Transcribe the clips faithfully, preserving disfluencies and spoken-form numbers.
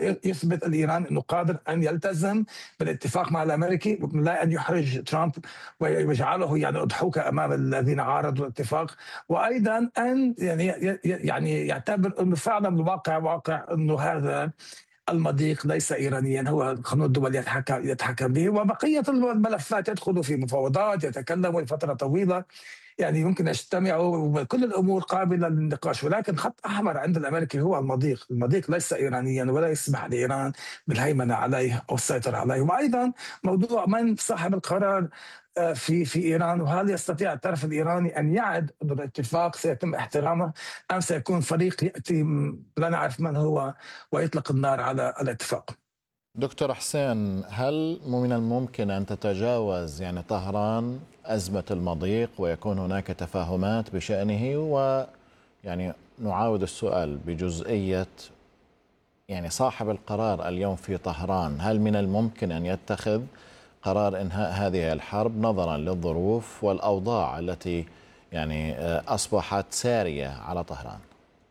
يثبت الإيران أنه قادر أن يلتزم بالاتفاق مع الأمريكي، لا أن يحرج ترامب ويجعله يعني أضحوك أمام الذين عارضوا الاتفاق. وأيضا أن يعني يعني يعتبر أنه فعلا الواقع واقع أنه هذا المضيق ليس إيرانيا، هو القانون الدولي يتحكم يتحكم به، وبقية الملفات يدخلوا في مفاوضات، يتكلموا لفترة طويلة، يعني يمكن يجتمعوا وكل الامور قابله للنقاش. ولكن خط احمر عند الامريكي هو المضيق، المضيق ليس ايرانيا ولا يسمح لايران بالهيمنه عليه او السيطره عليه. وايضا موضوع من صاحب القرار آه، في في ايران، وهل يستطيع الطرف الايراني ان يعد ان الاتفاق سيتم احترامه، ام سيكون فريق ياتي لا نعرف من هو ويطلق النار على الاتفاق. دكتور حسين، هل من الممكن أن تتجاوز يعني طهران أزمة المضيق ويكون هناك تفاهمات بشأنه؟ ويعني نعاود السؤال بجزئية يعني صاحب القرار اليوم في طهران، هل من الممكن أن يتخذ قرار إنهاء هذه الحرب نظرا للظروف والأوضاع التي يعني أصبحت سارية على طهران؟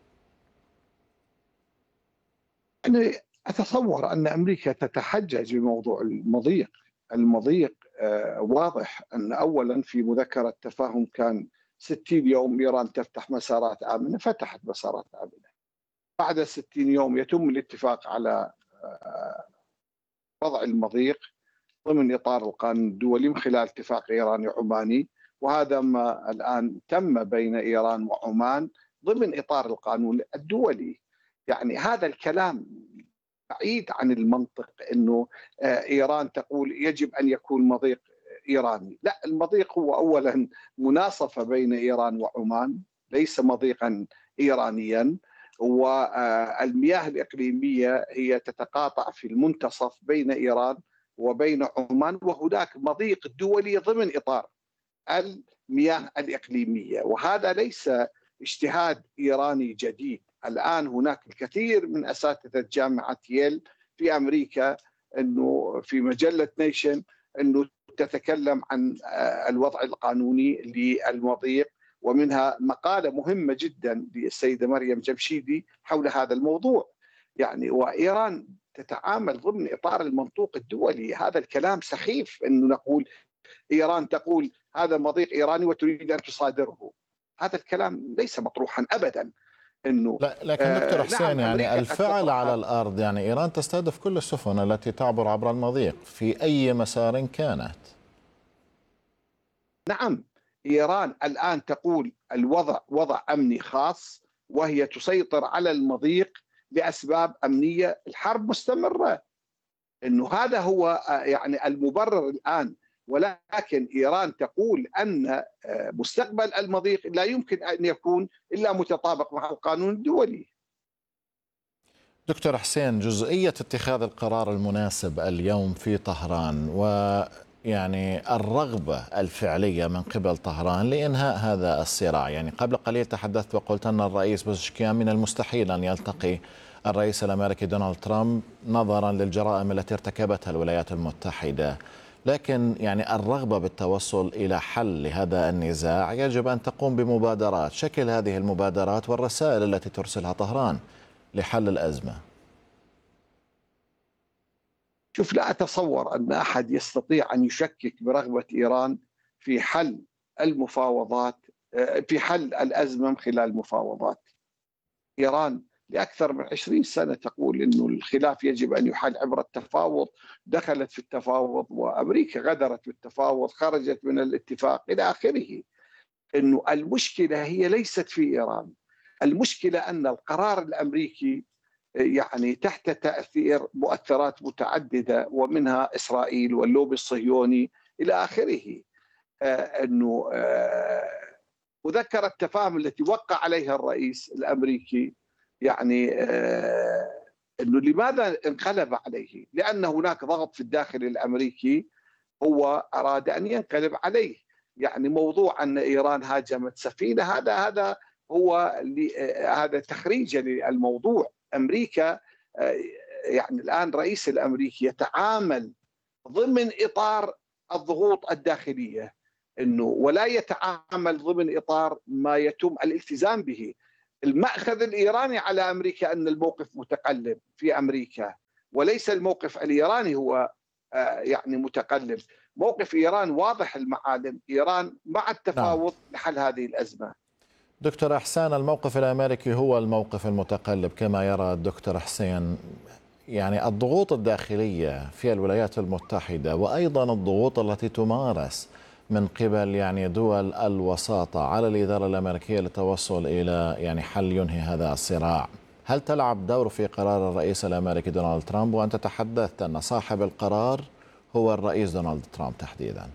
يعني أتصور أن أمريكا تتحجج بموضوع المضيق. المضيق آه واضح أن أولا في مذكرة تفاهم كان ستين يوم إيران تفتح مسارات آمنة، فتحت مسارات آمنة. بعد ستين يوم يتم الاتفاق على آه وضع المضيق ضمن إطار القانون الدولي من خلال اتفاق إيراني عماني، وهذا ما الآن تم بين إيران وعمان ضمن إطار القانون الدولي. يعني هذا الكلام بعيد عن المنطق، انه ايران تقول يجب ان يكون مضيق ايراني. لا، المضيق هو اولا مناصفه بين ايران وعمان، ليس مضيقا ايرانيا. والمياه الاقليميه هي تتقاطع في المنتصف بين ايران وبين عمان، وهناك مضيق دولي ضمن اطار المياه الاقليميه، وهذا ليس اجتهاد ايراني جديد. الآن هناك الكثير من أساتذة جامعة ييل في أمريكا أنه في مجلة نيشن أنه تتكلم عن الوضع القانوني للمضيق، ومنها مقالة مهمة جدا للسيدة مريم جمشيدي حول هذا الموضوع. يعني وإيران تتعامل ضمن إطار المنطوق الدولي. هذا الكلام سخيف أنه نقول إيران تقول هذا مضيق إيراني وتريد أن تصادره. هذا الكلام ليس مطروحا أبدا. انه لا لكن دكتور حسين، نعم يعني الفعل على الارض، يعني ايران تستهدف كل السفن التي تعبر عبر المضيق في اي مسار كانت. نعم، ايران الان تقول الوضع وضع امني خاص، وهي تسيطر على المضيق لاسباب امنيه. الحرب مستمره، انه هذا هو يعني المبرر الان. ولكن إيران تقول أن مستقبل المضيق لا يمكن أن يكون إلا متطابق مع القانون الدولي. دكتور حسين، جزئية اتخاذ القرار المناسب اليوم في طهران ويعني الرغبة الفعلية من قبل طهران لإنهاء هذا الصراع، يعني قبل قليل تحدثت وقلت أن الرئيس بوزشكيان من المستحيل أن يلتقي الرئيس الأمريكي دونالد ترامب نظرا للجرائم التي ارتكبتها الولايات المتحدة، لكن يعني الرغبة بالتوصل إلى حل لهذا النزاع يجب أن تقوم بمبادرات. شكل هذه المبادرات والرسائل التي ترسلها طهران لحل الأزمة. شوف، لا أتصور أن أحد يستطيع أن يشكك برغبة إيران في حل المفاوضات، في حل الأزمة من خلال المفاوضات. إيران لأكثر من عشرين سنة تقول أنه الخلاف يجب أن يحل عبر التفاوض، دخلت في التفاوض وأمريكا غدرت بالتفاوض، خرجت من الاتفاق إلى آخره. أنه المشكلة هي ليست في إيران، المشكلة أن القرار الأمريكي يعني تحت تأثير مؤثرات متعددة، ومنها إسرائيل واللوبي الصهيوني إلى آخره. آه أنه آه مذكرة التفاهم التي وقع عليها الرئيس الأمريكي، يعني آه أنه لماذا انقلب عليه؟ لأن هناك ضغط في الداخل الأمريكي، هو أراد أن ينقلب عليه. يعني موضوع أن إيران هاجمت سفينة، هذا هذا هو هذا تخريج للموضوع. أمريكا يعني الآن الرئيس الأمريكي يتعامل ضمن إطار الضغوط الداخلية، إنه ولا يتعامل ضمن إطار ما يتم الالتزام به. المأخذ الإيراني على أمريكا أن الموقف متقلب في أمريكا، وليس الموقف الإيراني هو يعني متقلب. موقف إيران واضح المعالم، إيران مع التفاوض نعم. لحل هذه الأزمة. دكتور إحسان، الموقف الأمريكي هو الموقف المتقلب كما يرى الدكتور حسين. يعني الضغوط الداخلية في الولايات المتحدة وأيضا الضغوط التي تمارس من قبل يعني دول الوساطة على الإدارة الأمريكية للتوصل إلى يعني حل ينهي هذا الصراع، هل تلعب دور في قرار الرئيس الأمريكي دونالد ترامب؟ وأنت تحدثت أن صاحب القرار هو الرئيس دونالد ترامب تحديدا.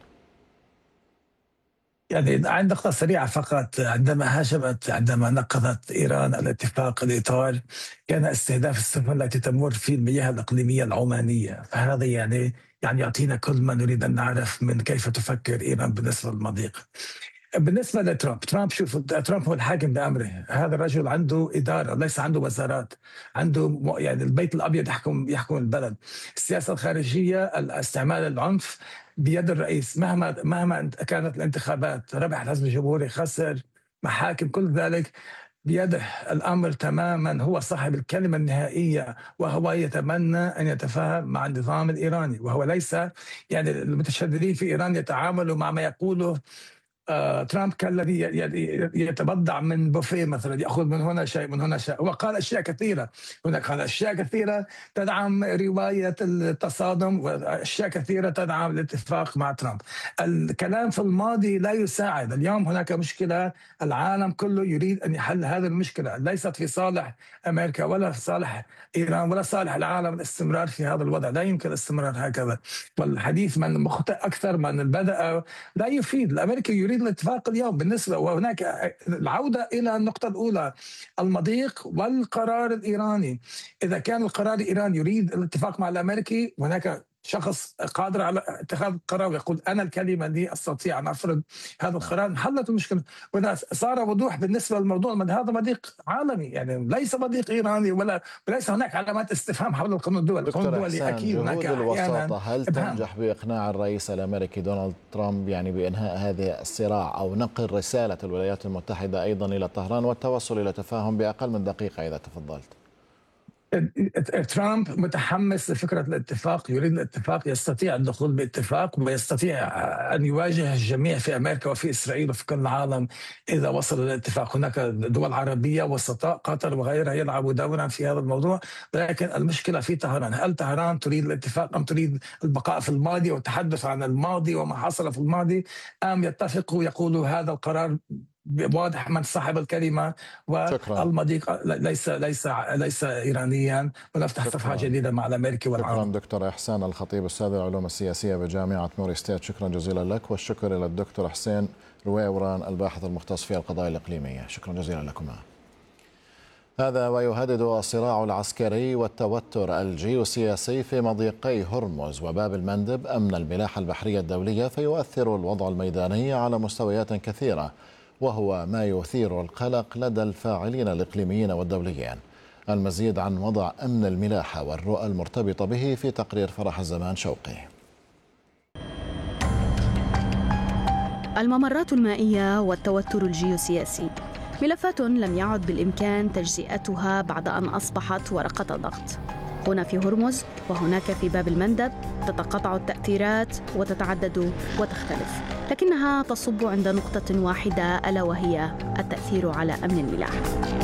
يعني عند نقطة سريعة فقط، عندما هاجمت عندما نقضت إيران الاتفاق الإطار كان استهداف السفن التي تمر في المياه الإقليمية العمانية، فهذا يعني يعني يعطينا كل ما نريد أن نعرف من كيف تفكر إيران بالنسبة للمضيق. بالنسبة لترامب، ترامب شوف، ترامب هو الحاكم بأمره، هذا الرجل عنده إدارة ليس عنده وزارات، عنده يعني البيت الأبيض يحكم يحكم البلد. السياسة الخارجية استعمال العنف بيد الرئيس، مهما مهما كانت الانتخابات، ربح الحزب الجمهوري، خسر، محاكم، كل ذلك بيده الأمر تماما، هو صاحب الكلمة النهائية، وهو يتمنى أن يتفاهم مع النظام الإيراني، وهو ليس يعني المتشددين في إيران يتعاملوا مع ما يقوله آه، ترامب كالذي يتبضع من بوفيه مثلا، يأخذ من هنا شيء من هنا شيء. وقال أشياء كثيرة، هناك قال أشياء كثيرة تدعم رواية التصادم، وأشياء كثيرة تدعم الاتفاق مع ترامب. الكلام في الماضي لا يساعد. اليوم هناك مشكلة، العالم كله يريد أن يحل هذه المشكلة، ليست في صالح أمريكا ولا في صالح إيران ولا صالح العالم الاستمرار في هذا الوضع، لا يمكن الاستمرار هكذا. والحديث من مخطئ أكثر من البدء لا يفيد. الأمريكي يريد الاتفاق اليوم بالنسبة، وهناك العودة إلى النقطة الأولى، المضيق والقرار الإيراني. إذا كان القرار الإيراني يريد الاتفاق مع الأمريكي، وهناك شخص قادر على اتخاذ القرار ويقول أنا الكلمة دي أستطيع أن أفرض هذا القرار، انحلت المشكلة. وإذا صار وضوح بالنسبة للموضوع، من هذا مضيق عالمي، يعني ليس مضيق إيراني، ولا وليس هناك علامات استفهام حول القانون الدولي. القانون الدولي أكيد هناك الوساطة. هل تنجح بإقناع الرئيس الأمريكي دونالد ترامب يعني بإنهاء هذا الصراع أو نقل رسالة الولايات المتحدة أيضا إلى طهران والتوصل إلى تفاهم بأقل من دقيقة إذا تفضلت؟ ترامب متحمس لفكرة الاتفاق، يريد الاتفاق، يستطيع الدخول باتفاق، ويستطيع أن يواجه الجميع في أمريكا وفي إسرائيل وفي كل العالم إذا وصل للاتفاق. هناك دول عربية وسطاء، قطر وغيرها يلعبوا دورا في هذا الموضوع، لكن المشكلة في طهران. هل طهران تريد الاتفاق أم تريد البقاء في الماضي والتحدث عن الماضي وما حصل في الماضي، أم يتفقوا ويقولوا هذا القرار واضح من صاحب الكلمة والمضيق ليس ليس ليس إيرانيا، ونفتح صفحة جديدة مع الأمريكي والعرب. شكرا دكتور إحسان الخطيب، أستاذ العلوم السياسية بجامعة موري ستيت، شكرا جزيلا لك. والشكر إلى الدكتور حسين رويوران الباحث المختص في القضايا الإقليمية، شكرا جزيلا لكما. هذا ويهدد الصراع العسكري والتوتر الجيوسياسي في مضيقي هرمز وباب المندب أمن الملاحة البحرية الدولية، فيؤثر الوضع الميداني على مستويات كثيرة، وهو ما يثير القلق لدى الفاعلين الإقليميين والدوليين. المزيد عن وضع أمن الملاحة والرؤى المرتبطة به في تقرير فرح الزمان شوقي. الممرات المائية والتوتر الجيوسياسي ملفات لم يعد بالإمكان تجزئتها بعد أن أصبحت ورقة ضغط. هنا في هرمز وهناك في باب المندب تتقاطع التأثيرات وتتعدد وتختلف، لكنها تصب عند نقطة واحدة، ألا وهي التأثير على أمن الملاحة.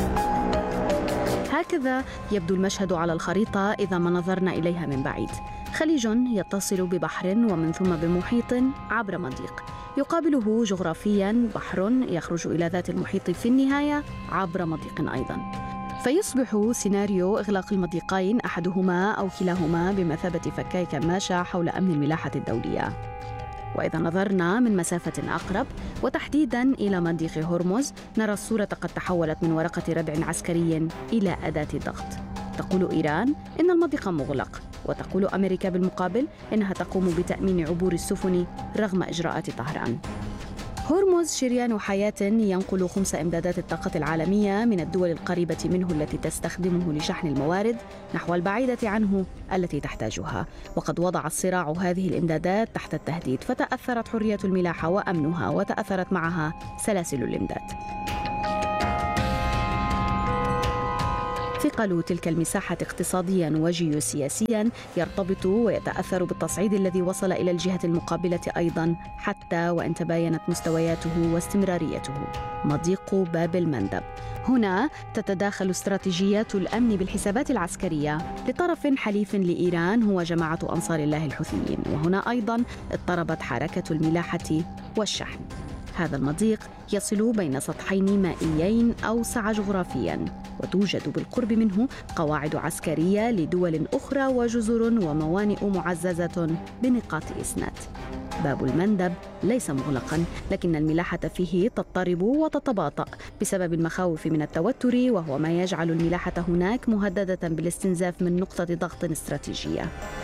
هكذا يبدو المشهد على الخريطة إذا ما نظرنا إليها من بعيد. خليج يتصل ببحر ومن ثم بمحيط عبر مضيق، يقابله جغرافياً بحر يخرج إلى ذات المحيط في النهاية عبر مضيق أيضاً. فيصبح سيناريو إغلاق المضيقين أحدهما أو كلاهما بمثابة فكاي كماشة حول أمن الملاحة الدولية. وإذا نظرنا من مسافة أقرب وتحديداً إلى مضيق هرمز، نرى الصورة قد تحولت من ورقة ردع عسكري إلى أداة ضغط. تقول إيران إن المضيق مغلق، وتقول أمريكا بالمقابل إنها تقوم بتأمين عبور السفن رغم إجراءات طهران. هرمز شريان حياة ينقل خمس إمدادات الطاقة العالمية من الدول القريبة منه التي تستخدمه لشحن الموارد نحو البعيدة عنه التي تحتاجها، وقد وضع الصراع هذه الإمدادات تحت التهديد، فتأثرت حرية الملاحة وأمنها، وتأثرت معها سلاسل الإمداد. في ثقل تلك المساحة اقتصاديا وجيوسياسيا يرتبط ويتأثر بالتصعيد الذي وصل إلى الجهة المقابلة أيضا، حتى وإن تباينت مستوياته واستمراريته. مضيق باب المندب. هنا تتداخل استراتيجيات الأمن بالحسابات العسكرية لطرف حليف لإيران هو جماعة أنصار الله الحوثيين، وهنا أيضا اضطربت حركة الملاحة والشحن. هذا المضيق يصل بين سطحين مائيين أوسع جغرافياً، وتوجد بالقرب منه قواعد عسكرية لدول أخرى وجزر وموانئ معززة بنقاط إسناد. باب المندب ليس مغلقاً، لكن الملاحة فيه تضطرب وتتباطأ بسبب المخاوف من التوتر، وهو ما يجعل الملاحة هناك مهددة بالاستنزاف من نقطة ضغط استراتيجية.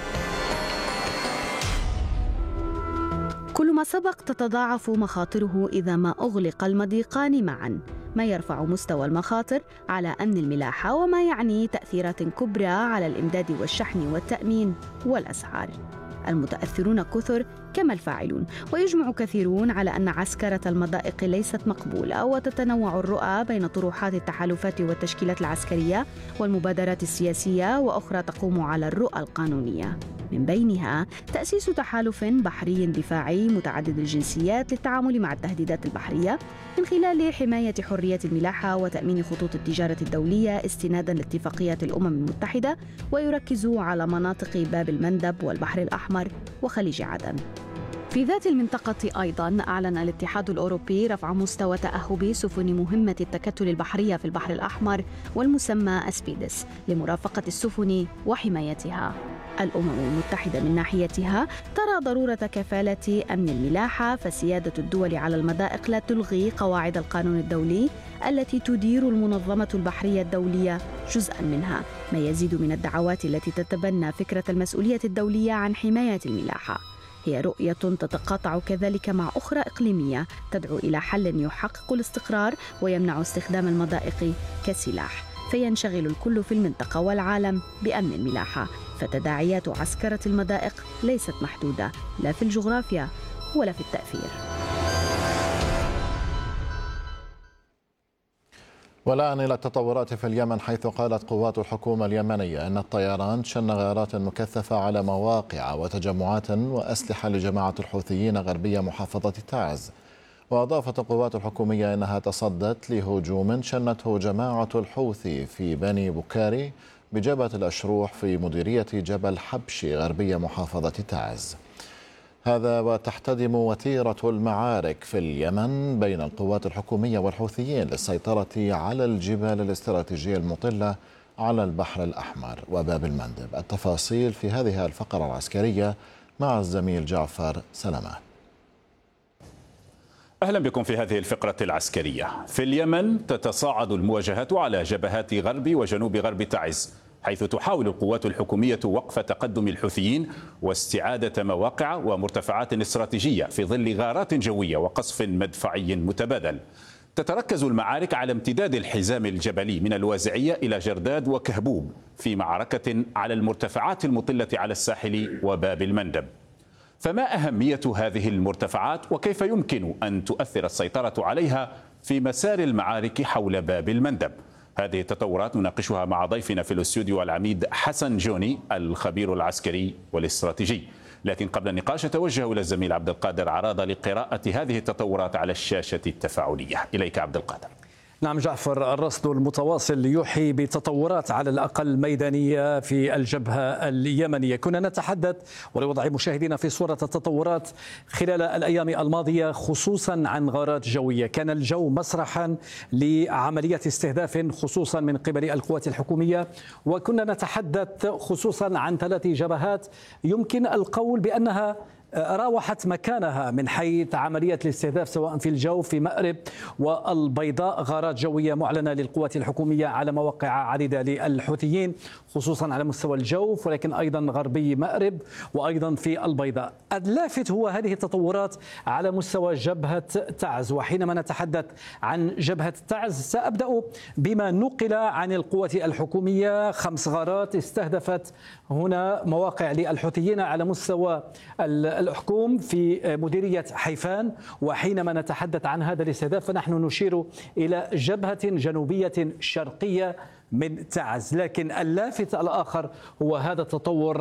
كل ما سبق تتضاعف مخاطره إذا ما أغلق المضيقان معاً، ما يرفع مستوى المخاطر على أمن الملاحة، وما يعني تأثيرات كبرى على الإمداد والشحن والتأمين والأسعار. المتأثرون كثر كما الفاعلون، ويجمع كثيرون على أن عسكرة المضائق ليست مقبولة، وتتنوع الرؤى بين طروحات التحالفات والتشكيلات العسكرية والمبادرات السياسية، وأخرى تقوم على الرؤى القانونية. من بينها تأسيس تحالف بحري دفاعي متعدد الجنسيات للتعامل مع التهديدات البحرية من خلال حماية حرية الملاحة وتأمين خطوط التجارة الدولية استناداً لاتفاقيات الأمم المتحدة، ويركز على مناطق باب المندب والبحر الأحمر وخليج عدن. في ذات المنطقة أيضاً أعلن الاتحاد الأوروبي رفع مستوى تأهب سفن مهمة التكتل البحرية في البحر الأحمر والمسمى أسبيدس لمرافقة السفن وحمايتها. الأمم المتحدة من ناحيتها ترى ضرورة كفالة أمن الملاحة، فسيادة الدول على المضائق لا تلغي قواعد القانون الدولي التي تدير المنظمة البحرية الدولية جزءاً منها، ما يزيد من الدعوات التي تتبنى فكرة المسؤولية الدولية عن حماية الملاحة. هي رؤية تتقاطع كذلك مع أخرى إقليمية تدعو إلى حل يحقق الاستقرار ويمنع استخدام المضائق كسلاح، فينشغل الكل في المنطقة والعالم بأمن الملاحة. فتداعيات عسكرة المضائق ليست محدودة لا في الجغرافيا ولا في التأثير. والآن إلى التطورات في اليمن، حيث قالت قوات الحكومة اليمنية أن الطيران شن غارات مكثفة على مواقع وتجمعات وأسلحة لجماعة الحوثيين غربية محافظة تعز. وأضافت القوات الحكومية أنها تصدت لهجوم شنته جماعة الحوثي في بني بكاري بجبهة الأشروح في مديرية جبل حبشي غربية محافظة تعز. هذا وتحتدم وتيرة المعارك في اليمن بين القوات الحكومية والحوثيين للسيطرة على الجبال الاستراتيجية المطلة على البحر الأحمر وباب المندب. التفاصيل في هذه الفقرة العسكرية مع الزميل جعفر سلامات. أهلا بكم في هذه الفقرة العسكرية. في اليمن تتصاعد المواجهات على جبهات غرب وجنوب غرب تعز، حيث تحاول القوات الحكومية وقف تقدم الحوثيين واستعادة مواقع ومرتفعات استراتيجية في ظل غارات جوية وقصف مدفعي متبادل. تتركز المعارك على امتداد الحزام الجبلي من الوازعية إلى جرداد وكهبوب، في معركة على المرتفعات المطلة على الساحل وباب المندب. فما أهمية هذه المرتفعات وكيف يمكن أن تؤثر السيطرة عليها في مسار المعارك حول باب المندب؟ هذه التطورات نناقشها مع ضيفنا في الاستوديو العميد حسن جوني الخبير العسكري والاستراتيجي. لكن قبل النقاش أتوجه إلى الزميل عبد القادر عراضة لقراءة هذه التطورات على الشاشة التفاعلية. إليك عبد القادر. نعم جعفر، الرصد المتواصل يوحي بتطورات على الأقل ميدانية في الجبهة اليمنية. كنا نتحدث ولوضع مشاهدينا في صورة التطورات خلال الأيام الماضية خصوصا عن غارات جوية. كان الجو مسرحا لعملية استهداف خصوصا من قبل القوات الحكومية، وكنا نتحدث خصوصا عن ثلاث جبهات يمكن القول بأنها راوحت مكانها من حيث عملية الاستهداف، سواء في الجو في مأرب والبيضاء، غارات جوية معلنة للقوات الحكومية على مواقع عديدة للحوثيين خصوصا على مستوى الجوف، ولكن أيضا غربي مأرب وأيضا في البيضاء. اللافت هو هذه التطورات على مستوى جبهة تعز. وحينما نتحدث عن جبهة تعز سأبدأ بما نقل عن القوات الحكومية. خمس غارات استهدفت هنا مواقع للحوثيين على مستوى الحكوم في مديرية حيفان. وحينما نتحدث عن هذا الاستهداف فنحن نشير إلى جبهة جنوبية شرقية من تعز. لكن اللافت الآخر هو هذا التطور